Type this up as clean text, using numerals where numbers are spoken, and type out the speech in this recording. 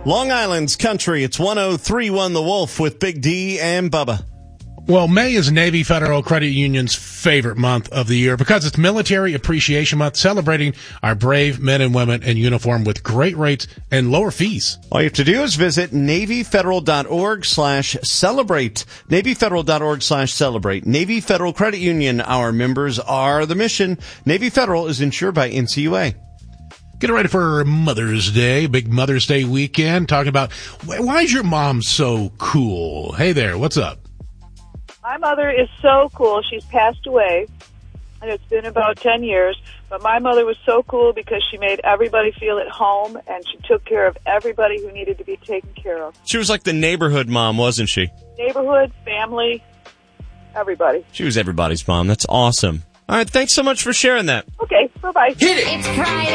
Long Island's country. It's 103.1 The Wolf with Big D and Bubba. Well, May is Navy Federal Credit Union's favorite month of the year because it's Military Appreciation Month, celebrating our brave men and women in uniform with great rates and lower fees. All you have to do is visit NavyFederal.org/celebrate. NavyFederal.org/celebrate. Navy Federal Credit Union. Our members are the mission. Navy Federal is insured by NCUA. Getting ready for Mother's Day, big Mother's Day weekend, talking about why is your mom so cool? Hey there, what's up? My mother is so cool. She's passed away, and it's been about 10 years. But my mother was so cool because she made everybody feel at home, and she took care of everybody who needed to be taken care of. She was like the neighborhood mom, wasn't she? Neighborhood, family, everybody. She was everybody's mom. That's awesome. All right, thanks so much for sharing that. Okay, bye-bye. Hit it! It's Friday.